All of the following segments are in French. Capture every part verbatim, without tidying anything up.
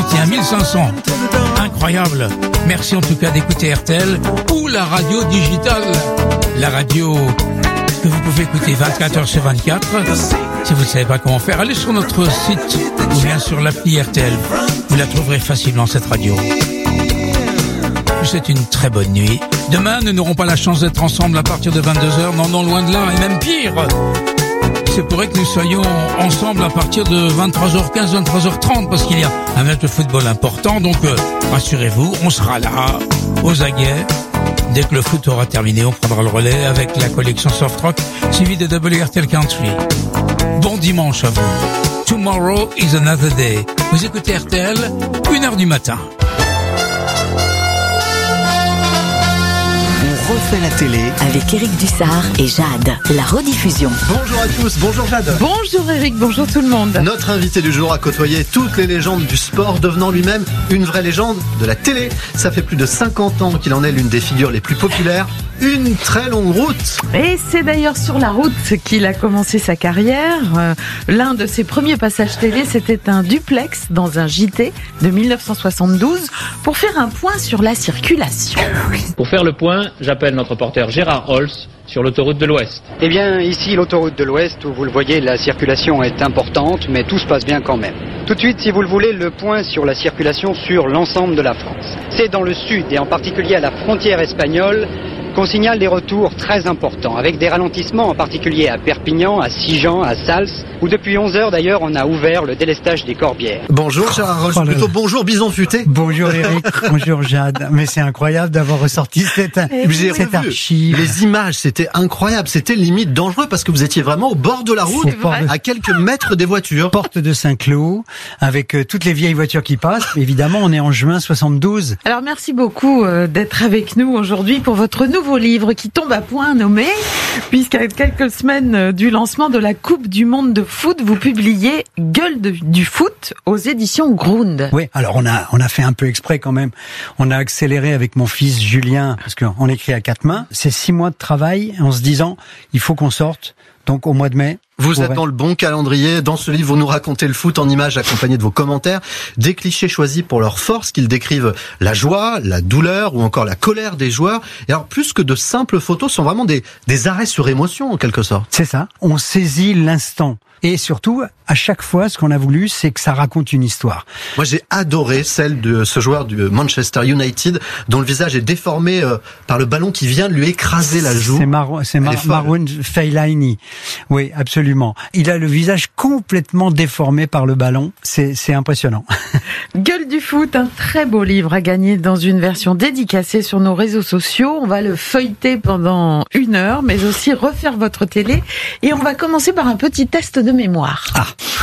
Tiens, mille cinq cents. Incroyable. Merci en tout cas d'écouter R T L ou la radio digitale. La radio que vous pouvez écouter vingt-quatre heures sur vingt-quatre. Si vous ne savez pas comment faire, allez sur notre site ou bien sur l'appli R T L. Vous la trouverez facilement, cette radio. C'est une très bonne nuit. Demain, nous n'aurons pas la chance d'être ensemble à partir de vingt-deux heures. Non, non, loin de là, et même pire. C'est pourrait que nous soyons ensemble à partir de vingt-trois heures quinze, vingt-trois heures trente, parce qu'il y a un match de football important. Donc, euh, rassurez-vous, on sera là, aux aguets. Dès que le foot aura terminé, on prendra le relais avec la collection Soft Rock, suivie de W R T L Country. Bon dimanche à vous. Tomorrow is another day. Vous écoutez R T L, une heure du matin. On refait la télé avec Éric Dussard et Jade. La rediffusion. Bonjour à tous, bonjour Jade. Bonjour Éric, bonjour tout le monde. Notre invité du jour a côtoyé toutes les légendes du sport, devenant lui-même une vraie légende de la télé. Ça fait plus de cinquante ans qu'il en est l'une des figures les plus populaires. Une très longue route. Et c'est d'ailleurs sur la route qu'il a commencé sa carrière. Euh, l'un de ses premiers passages télé, c'était un duplex dans un J T de mille neuf cent soixante-douze pour faire un point sur la circulation. Pour faire le point, j'appelle notre reporter Gérard Holz sur l'autoroute de l'Ouest. Eh bien, ici, l'autoroute de l'Ouest, où vous le voyez, la circulation est importante, mais tout se passe bien quand même. Tout de suite, si vous le voulez, le point sur la circulation sur l'ensemble de la France. C'est dans le sud, et en particulier à la frontière espagnole, qu'on signale des retours très importants, avec des ralentissements en particulier à Perpignan, à Sigean, à Sals, où depuis onze heures d'ailleurs on a ouvert le délestage des Corbières. Bonjour Gérard Rolls, oh, plutôt bonjour Bison Futé. Bonjour Eric, bonjour Jade. Mais c'est incroyable d'avoir ressorti cette, cette archive. Les images, c'était incroyable, c'était limite dangereux parce que vous étiez vraiment au bord de la route, à quelques mètres des voitures. Porte de Saint-Cloud, avec euh, toutes les vieilles voitures qui passent. Évidemment, on est en juin soixante-douze. Alors merci beaucoup euh, d'être avec nous aujourd'hui pour votre nouveau livre qui tombe à point nommé, puisqu'à quelques semaines du lancement de la Coupe du Monde de foot, vous publiez Gueule de, du foot aux éditions Grund. Oui, alors on a on a fait un peu exprès quand même. On a accéléré avec mon fils Julien, parce qu'on écrit à quatre mains. C'est six mois de travail en se disant, il faut qu'on sorte. Donc au mois de mai. Vous êtes dans le bon calendrier. Dans ce livre, vous nous racontez le foot en images accompagné de vos commentaires. Des clichés choisis pour leur force, qu'ils décrivent la joie, la douleur ou encore la colère des joueurs. Et alors, plus que de simples photos, ce sont vraiment des, des arrêts sur émotion, en quelque sorte. C'est ça. On saisit l'instant. Et surtout, à chaque fois, ce qu'on a voulu, c'est que ça raconte une histoire. Moi, j'ai adoré celle de ce joueur du Manchester United, dont le visage est déformé euh, par le ballon qui vient de lui écraser la joue. C'est, Mar- c'est Mar- Marouane Fellaini. Oui, absolument. Il a le visage complètement déformé par le ballon. C'est, c'est impressionnant. Gueule du foot, un très beau livre à gagner dans une version dédicacée sur nos réseaux sociaux. On va le feuilleter pendant une heure, mais aussi refaire votre télé. Et on va commencer par un petit test de mémoire. Ah.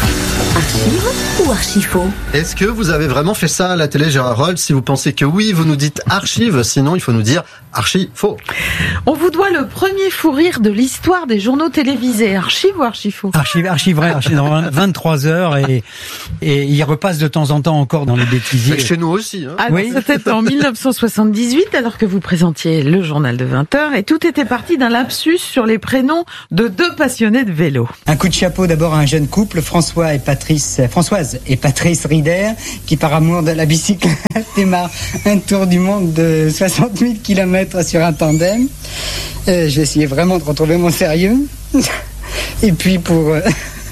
Archive ou archifaux? Est-ce que vous avez vraiment fait ça à la télé, Gérard Rolls? Si vous pensez que oui, vous nous dites archive, sinon il faut nous dire archi-faux. On vous doit le premier fou rire de l'histoire des journaux télévisés. Archive ou archi-faux? Archive, archive vrai, archive dans vingt-trois heures et, et il repasse de temps en temps encore dans les bêtisiers. Mais chez nous aussi. Hein. Ah, oui. C'était en mille neuf cent soixante-dix-huit, alors que vous présentiez le journal de vingt heures, et tout était parti d'un lapsus sur les prénoms de deux passionnés de vélo. Un coup de chapeau d'abord à un jeune couple, François et Patrice, Françoise et Patrice Rider, qui par amour de la bicyclette démarrent un tour du monde de soixante mille kilomètres sur un tandem. Euh, je vais essayer vraiment de retrouver mon sérieux. Et puis pour... Euh...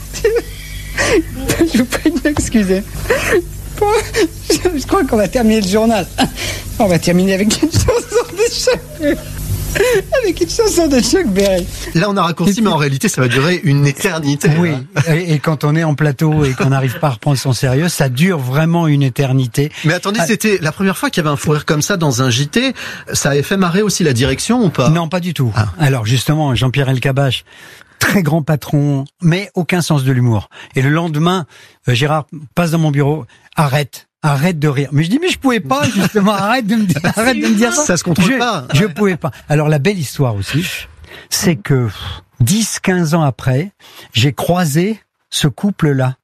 je vous prie de m'excuser. Bon, je, je crois qu'on va terminer le journal. On va terminer avec une chanson de Chuck, avec une chanson de Chuck Berry. Là, on a raccourci, mais en réalité, ça va durer une éternité. Oui, hein. et, et quand on est en plateau et qu'on n'arrive pas à reprendre son sérieux, ça dure vraiment une éternité. Mais attendez, ah, c'était la première fois qu'il y avait un fou rire comme ça dans un J T. Ça avait fait marrer aussi la direction ou pas? Non, pas du tout. Ah. Alors justement, Jean-Pierre Elkabbach, très grand patron, mais aucun sens de l'humour. Et le lendemain, euh, Gérard passe dans mon bureau, arrête. Arrête de rire. Mais je dis, mais je pouvais pas, justement, arrête de me dire, arrête de me dire ça. Ça se contrôle je, pas. Je pouvais pas. Alors, la belle histoire aussi, c'est que dix, quinze ans après, j'ai croisé ce couple-là.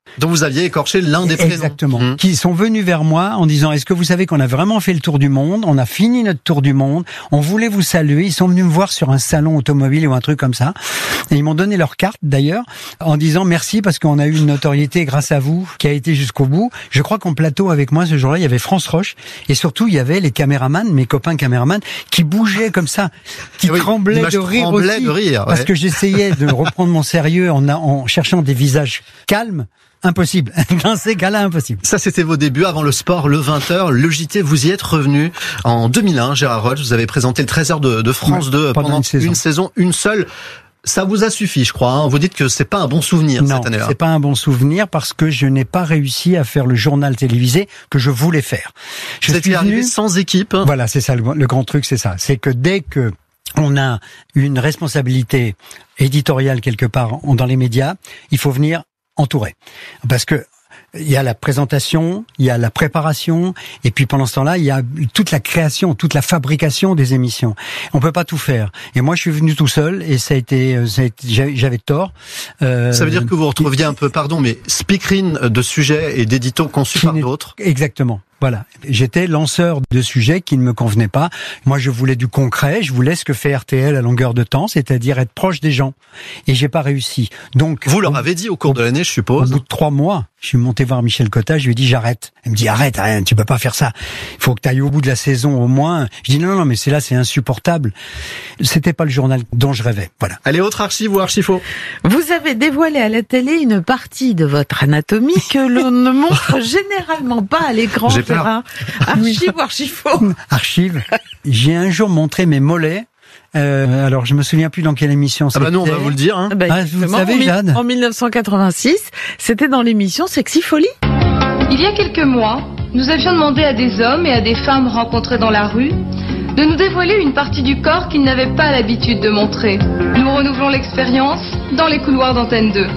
dont vous aviez écorché l'un des prénoms. Exactement. Mmh. Qui sont venus vers moi en disant, est-ce que vous savez qu'on a vraiment fait le tour du monde? On a fini notre tour du monde. On voulait vous saluer. Ils sont venus me voir sur un salon automobile ou un truc comme ça. Et ils m'ont donné leur carte d'ailleurs en disant merci parce qu'on a eu une notoriété grâce à vous qui a été jusqu'au bout. Je crois qu'en plateau avec moi ce jour-là, il y avait France Roche et surtout il y avait les caméramans, mes copains caméramans, qui bougeaient comme ça, qui oui, tremblaient de rire tremblait aussi. De rire, ouais. Parce que j'essayais de reprendre mon sérieux en, en cherchant des visages calmes. Impossible. Dans ces cas-là, impossible. Ça, c'était vos débuts avant le sport, le vingt heures. Le J T, vous y êtes revenu en deux mille un, Gérard Rolls. Vous avez présenté le treize heures de, de France ouais, deux pendant pendant une saison. une saison, une seule. Ça vous a suffi, je crois. Hein. Vous dites que c'est pas un bon souvenir non, cette année-là. C'est pas un bon souvenir parce que je n'ai pas réussi à faire le journal télévisé que je voulais faire. Je vous êtes arrivé sans équipe. Voilà, c'est ça le, le grand truc, c'est ça. C'est que dès que on a une responsabilité éditoriale quelque part dans les médias, il faut venir entourer. Parce que il y a la présentation, il y a la préparation, et puis pendant ce temps-là, il y a toute la création, toute la fabrication des émissions. On peut pas tout faire. Et moi, je suis venu tout seul, et ça a été, ça a été j'avais tort. Euh, ça veut dire que vous retrouviez un peu, pardon, mais speakerine de sujets et d'éditos conçus par d'autres. Exactement. Voilà, j'étais lanceur de sujets qui ne me convenaient pas. Moi, je voulais du concret, je voulais ce que fait R T L à longueur de temps, c'est-à-dire être proche des gens. Et j'ai pas réussi. Donc, vous leur avez dit au cours de l'année, je suppose. Au bout de trois mois, je suis monté voir Michel Cotta, je lui ai dit j'arrête. Elle me dit arrête, arrête, tu peux pas faire ça. Il faut que tu ailles au bout de la saison au moins. Je dis non, non, mais c'est là, c'est insupportable. C'était pas le journal dont je rêvais. Voilà. Allez, autre archive ou archifaux. Vous avez dévoilé à la télé une partie de votre anatomie que l'on ne montre généralement pas à l'écran. Gérard. Archive ou archifaux? Archive. J'ai un jour montré mes mollets. Euh, alors, je me souviens plus dans quelle émission c'était. Ah bah nous, on va vous le dire. Hein. Bah, ah, vous le savez, Jade. En mille neuf cent quatre-vingt-six, c'était dans l'émission Sexy Folie. Il y a quelques mois, nous avions demandé à des hommes et à des femmes rencontrés dans la rue de nous dévoiler une partie du corps qu'ils n'avaient pas l'habitude de montrer. Nous renouvelons l'expérience dans les couloirs d'Antenne deux.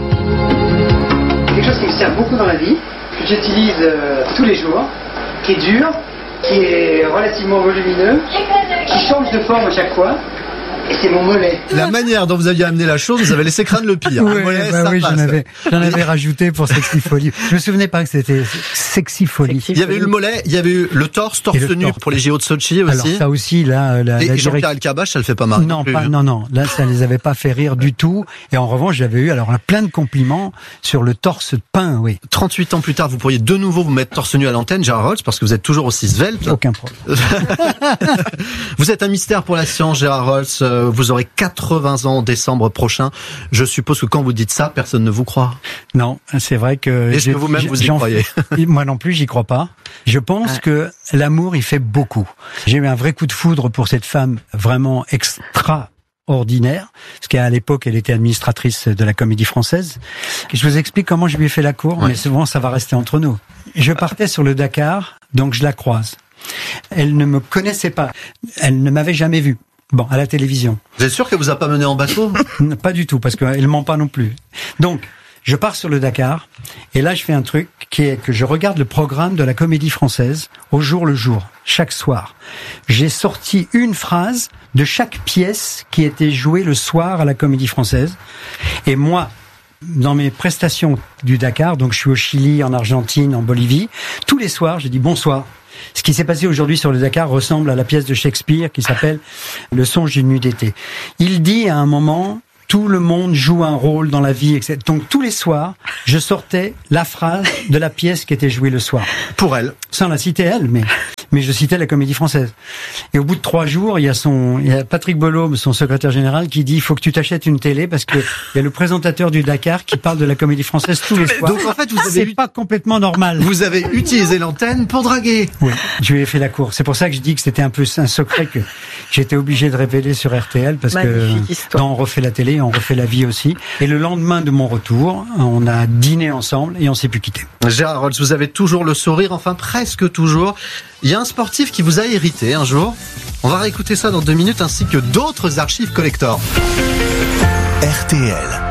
Quelque chose qui me sert beaucoup dans la vie, que j'utilise euh, tous les jours, qui est dur, qui est relativement volumineux, qui change de forme à chaque fois, et c'est mon mollet. La manière dont vous aviez amené la chose, vous avez laissé craindre le pire. Oui, le mollet, bah ça oui, passe. j'en avais, j'en avais rajouté pour Sexy Folie. Je me souvenais pas que c'était Sexy Folie. Il y avait eu le mollet, il y avait eu le torse, torse nu torse. Pour les J O de Sochi aussi. Alors ça aussi, là, la, et, la et Jean-Pierre Elkabbach, ça le fait pas mal. Non, non, plus. pas, non, non. Là, ça les avait pas fait rire du tout. Et en revanche, j'avais eu alors plein de compliments sur le torse peint, oui. trente-huit ans plus tard, vous pourriez de nouveau vous mettre torse nu à l'antenne, Gérard Rolls, parce que vous êtes toujours aussi svelte. Aucun problème. Vous êtes un mystère pour la science, Gérard Rolls. Vous aurez quatre-vingts ans en décembre prochain. Je suppose que quand vous dites ça, personne ne vous croit. Non, c'est vrai que... Est-ce que vous-même vous y croyez? Moi non plus, j'y crois pas. Je pense ah. que l'amour, il fait beaucoup. J'ai eu un vrai coup de foudre pour cette femme vraiment extraordinaire, parce qu'à l'époque, elle était administratrice de la Comédie Française. Je vous explique comment je lui ai fait la cour, ouais. mais souvent, ça va rester entre nous. Je partais sur le Dakar, donc je la croise. Elle ne me connaissait pas. Elle ne m'avait jamais vu. Bon, à la télévision. Vous êtes sûr qu'elle vous a pas mené en bateau? Pas du tout, parce qu'elle ment pas non plus. Donc, je pars sur le Dakar, et là, je fais un truc qui est que je regarde le programme de la Comédie Française au jour le jour, chaque soir. J'ai sorti une phrase de chaque pièce qui était jouée le soir à la Comédie Française. Et moi, dans mes prestations du Dakar, donc je suis au Chili, en Argentine, en Bolivie, tous les soirs, je dis bonsoir. Ce qui s'est passé aujourd'hui sur le Dakar ressemble à la pièce de Shakespeare qui s'appelle Le songe d'une nuit d'été. Il dit à un moment, tout le monde joue un rôle dans la vie, et cetera. Donc tous les soirs, je sortais la phrase de la pièce qui était jouée le soir. Pour elle. Sans la citer elle, mais, mais je citais la Comédie Française. Et au bout de trois jours, il y a son, il y a Patrick Belhomme, son secrétaire général, qui dit, il faut que tu t'achètes une télé parce que il y a le présentateur du Dakar qui parle de la Comédie Française tous les soirs. Donc en fait, vous avez c'est pas complètement normal. Vous avez utilisé l'antenne pour draguer. Oui. Je lui ai fait la cour. C'est pour ça que je dis que c'était un peu un secret que j'étais obligé de révéler sur R T L parce Magnifique que histoire. quand on refait la télé, on refait la vie aussi. Et le lendemain de mon retour, on a dîné ensemble et on s'est plus quittés. Gérard Rolls, vous avez toujours le sourire, enfin presque toujours. Il y a un sportif qui vous a hérité un jour. On va réécouter ça dans deux minutes ainsi que d'autres archives collector. R T L.